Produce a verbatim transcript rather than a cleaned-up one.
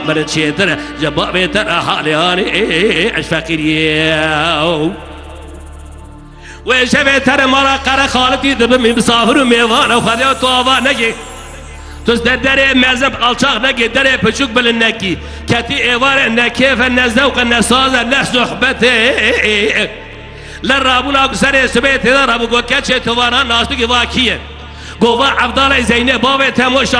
مرد شيتر جبابي ترى حالي هاني ايش فقيريه وشبه ترى مرا قرا خالتي دبم مسافر ميوان وخذوا طوافا نجي تز دري مذهب alçak نجي دري بشوك بالنكي كتي ايوار نكيف النزوق النساز النصحبتي للرابونا قصري سبيت هذا رابو كاتش توانا ناشتك واكيه قوة عبدالله زينب بابي تموش